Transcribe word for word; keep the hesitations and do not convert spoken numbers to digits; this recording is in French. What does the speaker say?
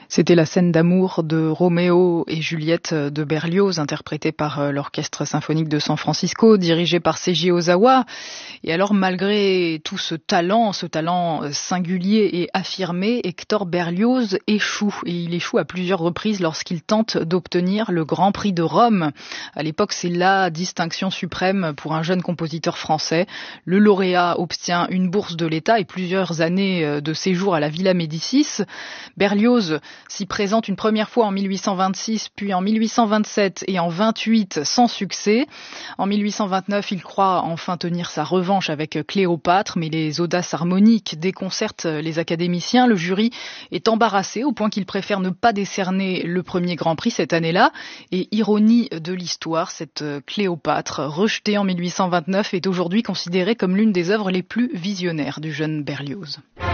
C'était la scène d'amour de Roméo et Juliette de Berlioz, interprétée par l'Orchestre symphonique de San Francisco, dirigé par Seiji Ozawa. Et alors, malgré tout ce talent, ce talent singulier et affirmé, Hector Berlioz échoue. Et il échoue à plusieurs reprises lorsqu'il tente d'obtenir le Grand Prix de Rome. À l'époque, c'est la distinction suprême pour un jeune compositeur français. Le lauréat obtient une bourse de l'État et plusieurs années de séjour à la Villa Médicis. Berlioz s'y présente une première fois en mille huit cent vingt-six, puis en mille huit cent vingt-sept et en vingt-huit sans succès. En mille huit cent vingt-neuf, il croit enfin tenir sa revanche avec Cléopâtre, mais les audaces harmoniques déconcertent les académiciens. Le jury est embarrassé au point qu'il préfère ne pas décerner le premier Grand Prix cette année-là. Et ironie de l'histoire, cette Cléopâtre, rejetée en mille huit cent vingt-neuf, est aujourd'hui considérée comme l'une des œuvres les plus visionnaires du jeune Berlioz.